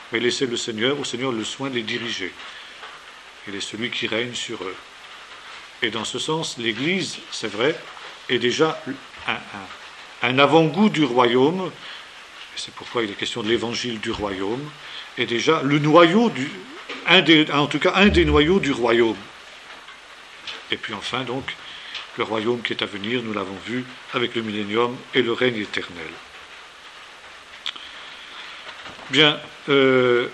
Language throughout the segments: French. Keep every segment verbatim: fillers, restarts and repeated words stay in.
mais laissez le Seigneur, au Seigneur le soin de les diriger. Il est celui qui règne sur eux. Et dans ce sens, l'Église, c'est vrai, est déjà un, un, un avant-goût du royaume, et c'est pourquoi il est question de l'évangile du royaume, est déjà le noyau, du, un des, en tout cas un des noyaux du royaume. Et puis enfin donc, le royaume qui est à venir, nous l'avons vu, avec le millénium et le règne éternel. Bien, euh,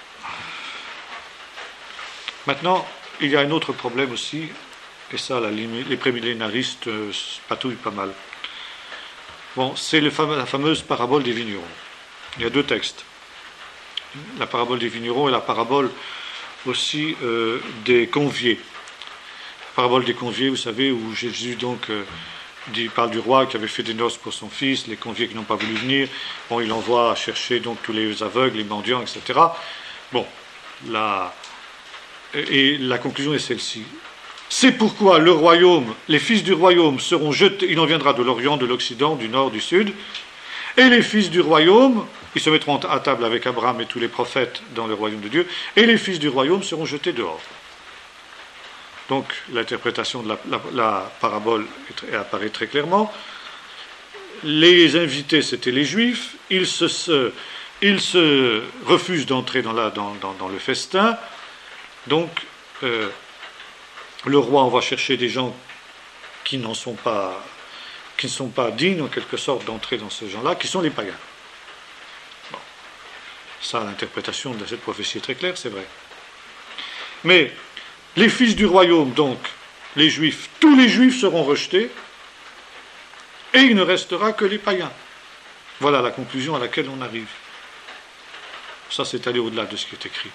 maintenant, il y a un autre problème aussi, et ça, la, les prémillénaristes euh, patouillent pas mal. Bon, c'est le fame, la fameuse parabole des vignerons. Il y a deux textes. La parabole des vignerons et la parabole aussi euh, des conviés. La parabole des conviés, vous savez, où Jésus donc euh, dit, parle du roi qui avait fait des noces pour son fils, les conviés qui n'ont pas voulu venir. Bon, il envoie chercher donc tous les aveugles, les mendiants, et cetera. Bon, la, et la conclusion est celle-ci. C'est pourquoi le royaume, les fils du royaume seront jetés, il en viendra de l'Orient, de l'Occident, du Nord, du Sud, et les fils du royaume, ils se mettront à table avec Abraham et tous les prophètes dans le royaume de Dieu, et les fils du royaume seront jetés dehors. Donc l'interprétation de la, la, la parabole apparaît très clairement. Les invités, c'était les Juifs, ils se, se, ils se refusent d'entrer dans, la, dans, dans, dans le festin, donc euh, le roi envoie chercher des gens qui n'en sont pas, qui ne sont pas dignes en quelque sorte d'entrer dans ce genre-là, qui sont les païens. Bon. Ça, l'interprétation de cette prophétie est très claire, c'est vrai. Mais les fils du royaume, donc, les juifs, tous les juifs seront rejetés, et il ne restera que les païens. Voilà la conclusion à laquelle on arrive. Ça, c'est aller au-delà de ce qui est écrit.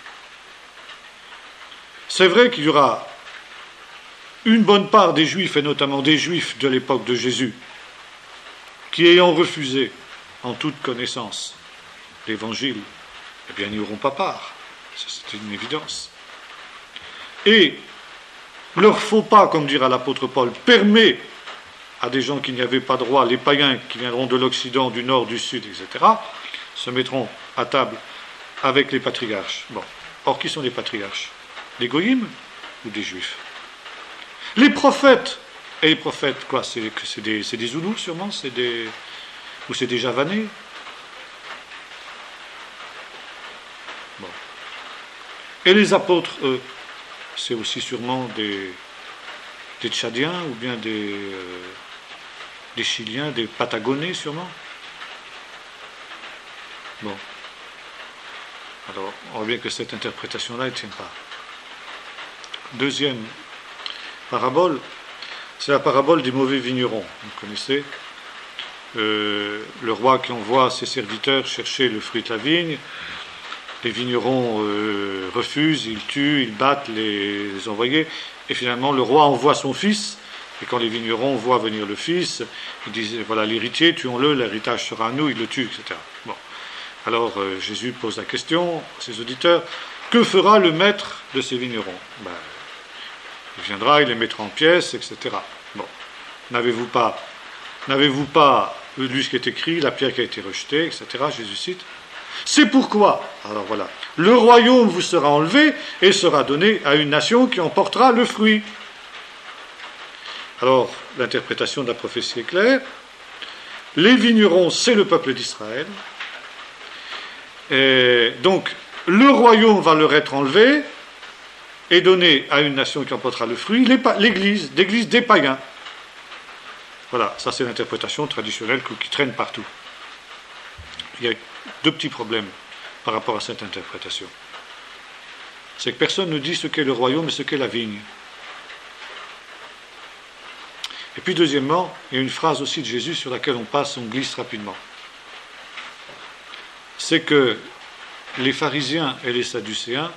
C'est vrai qu'il y aura une bonne part des juifs, et notamment des juifs de l'époque de Jésus, qui ayant refusé en toute connaissance l'évangile, eh bien, n'y auront pas part. C'est une évidence. Et leur faux pas, comme dira l'apôtre Paul, permet à des gens qui n'y avaient pas droit, les païens qui viendront de l'Occident, du Nord, du Sud, et cetera, se mettront à table avec les patriarches. Bon. Or, qui sont les patriarches? Des goïms ou des juifs? Les prophètes, et les prophètes, quoi, c'est, c'est, des, c'est des Zoulous sûrement, c'est des, ou c'est des Javanais. Bon. Et les apôtres, eux, c'est aussi sûrement des, des Tchadiens, ou bien des, euh, des Chiliens, des Patagonais sûrement. Bon. Alors, on voit bien que cette interprétation-là, elle ne tient pas. Deuxième parabole, c'est la parabole des mauvais vignerons. Vous connaissez euh, le roi qui envoie ses serviteurs chercher le fruit de la vigne. Les vignerons euh, refusent, ils tuent, ils battent les, les envoyés. Et finalement, le roi envoie son fils. Et quand les vignerons voient venir le fils, ils disent, voilà l'héritier, tuons-le, l'héritage sera à nous, ils le tuent, et cetera. Bon. Alors euh, Jésus pose la question à ses auditeurs, que fera le maître de ces vignerons? Ben, il viendra, il les mettra en pièces, et cetera. Bon, n'avez-vous pas, n'avez-vous pas lu ce qui est écrit, la pierre qui a été rejetée, et cetera. Jésus cite. C'est pourquoi, alors voilà, le royaume vous sera enlevé et sera donné à une nation qui en portera le fruit. Alors, l'interprétation de la prophétie est claire. Les vignerons, c'est le peuple d'Israël. Et donc, le royaume va leur être enlevé et donné à une nation qui en portera le fruit, l'Église, l'Église des païens. Voilà, ça c'est l'interprétation traditionnelle qui traîne partout. Il y a deux petits problèmes par rapport à cette interprétation. C'est que personne ne dit ce qu'est le royaume et ce qu'est la vigne. Et puis deuxièmement, il y a une phrase aussi de Jésus sur laquelle on passe, on glisse rapidement. C'est que les pharisiens et les sadducéens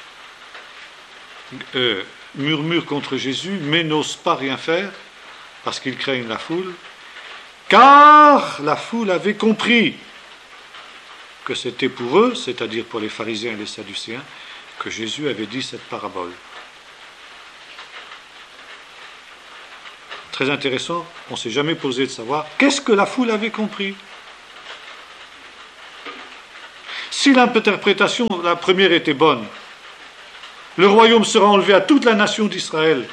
euh, murmurent contre Jésus, mais n'osent pas rien faire, parce qu'ils craignent la foule, car la foule avait compris que c'était pour eux, c'est-à-dire pour les pharisiens et les sadducéens, que Jésus avait dit cette parabole. Très intéressant, on ne s'est jamais posé de savoir qu'est-ce que la foule avait compris. Si l'interprétation, la première était bonne, le royaume sera enlevé à toute la nation d'Israël.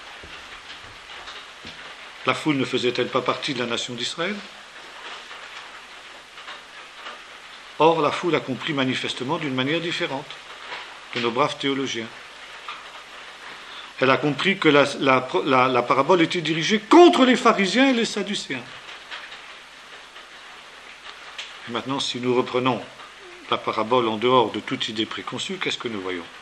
La foule ne faisait-elle pas partie de la nation d'Israël? Or, la foule a compris manifestement d'une manière différente que nos braves théologiens. Elle a compris que la, la, la, la parabole était dirigée contre les pharisiens et les sadducéens. Et maintenant, si nous reprenons la parabole en dehors de toute idée préconçue, qu'est-ce que nous voyons?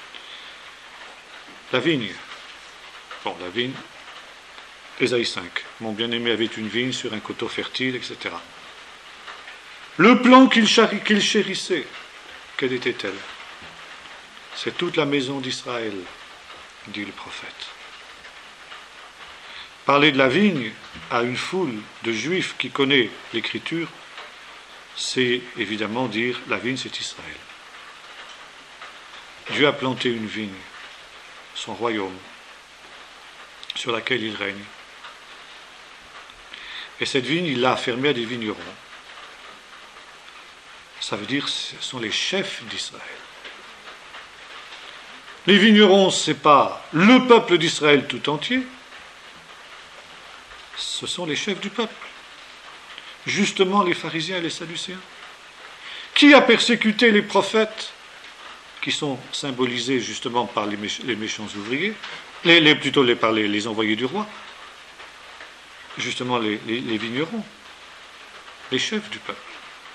La vigne. Bon, la vigne, Ésaïe cinq. Mon bien-aimé avait une vigne sur un coteau fertile, et cetera. Le plan qu'il qu'il chérissait, quelle était-elle? C'est toute la maison d'Israël, dit le prophète. Parler de la vigne à une foule de juifs qui connaît l'écriture, c'est évidemment dire la vigne c'est Israël. Dieu a planté une vigne, son royaume, sur laquelle il règne. Et cette vigne, il l'a fermée à des vignerons. Ça veut dire que ce sont les chefs d'Israël. Les vignerons, ce n'est pas le peuple d'Israël tout entier, ce sont les chefs du peuple. Justement les pharisiens et les sadducéens. Qui a persécuté les prophètes, qui sont symbolisés justement par les, méch- les méchants ouvriers, les, les, plutôt les, par les, les envoyés du roi, justement les, les, les vignerons, les chefs du peuple.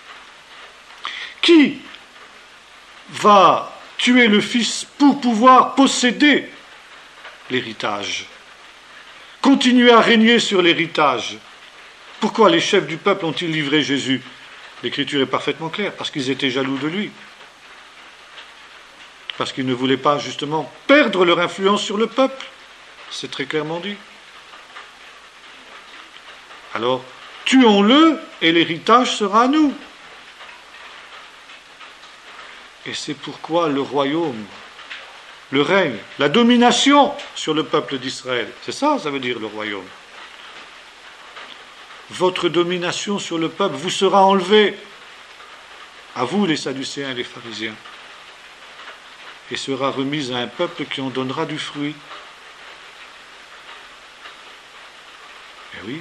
Qui va tuer le fils pour pouvoir posséder l'héritage, continuer à régner sur l'héritage? Pourquoi les chefs du peuple ont-ils livré Jésus? L'écriture est parfaitement claire, parce qu'ils étaient jaloux de lui, parce qu'ils ne voulaient pas justement perdre leur influence sur le peuple, c'est très clairement dit. Alors, tuons-le et l'héritage sera à nous. Et c'est pourquoi le royaume, le règne, la domination sur le peuple d'Israël, c'est ça, ça veut dire le royaume. Votre domination sur le peuple vous sera enlevée, à vous les sadducéens et les pharisiens, et sera remise à un peuple qui en donnera du fruit. Et oui,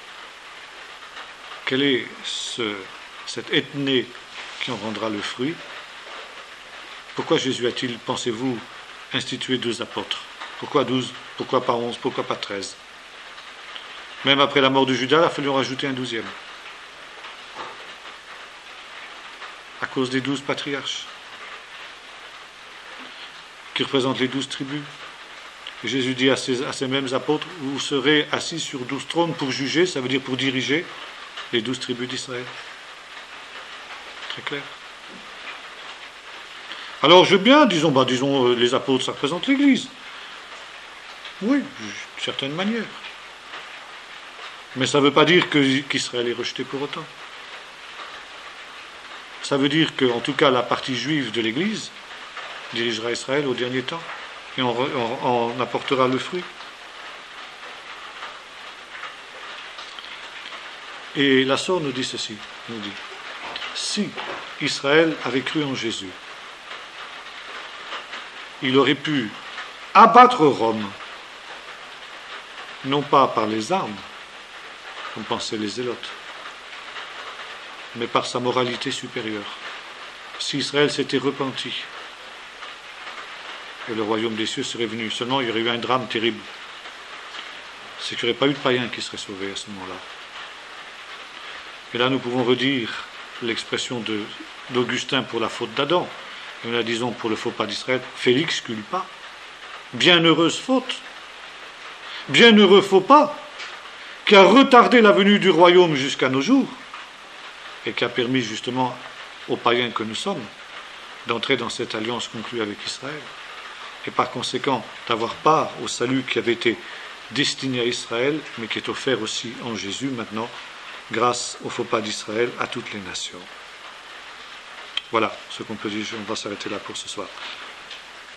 quelle est ce, cette ethnée qui en rendra le fruit? Pourquoi Jésus a-t-il, pensez-vous, institué deux apôtres? Pourquoi douze? Pourquoi pas onze? Pourquoi pas treize? Même après la mort de Judas, il a fallu en rajouter un douzième. À cause des douze patriarches, qui représentent les douze tribus. Et Jésus dit à ces, à ces mêmes apôtres, vous serez assis sur douze trônes pour juger, ça veut dire pour diriger les douze tribus d'Israël. Très clair. Alors je veux bien, disons, bah, disons euh, les apôtres, ça représente l'Église. Oui, d'une certaine manière. Mais ça ne veut pas dire que, qu'Israël est rejeté pour autant. Ça veut dire qu'en tout cas la partie juive de l'Église dirigera Israël au dernier temps et on, on, on apportera le fruit. Et la Source nous dit ceci, nous dit, si Israël avait cru en Jésus, il aurait pu abattre Rome, non pas par les armes, comme pensaient les zélotes, mais par sa moralité supérieure. Si Israël s'était repenti, et le royaume des cieux serait venu, seulement il y aurait eu un drame terrible. C'est qu'il n'y aurait pas eu de païens qui seraient sauvés à ce moment-là. Et là, nous pouvons redire l'expression de, d'Augustin pour la faute d'Adam, et nous la disons pour le faux pas d'Israël, Félix culpa, bienheureuse faute, bienheureux faux pas, qui a retardé la venue du royaume jusqu'à nos jours, et qui a permis justement aux païens que nous sommes d'entrer dans cette alliance conclue avec Israël, et par conséquent d'avoir part au salut qui avait été destiné à Israël, mais qui est offert aussi en Jésus maintenant, grâce au faux pas d'Israël, à toutes les nations. Voilà ce qu'on peut dire, on va s'arrêter là pour ce soir.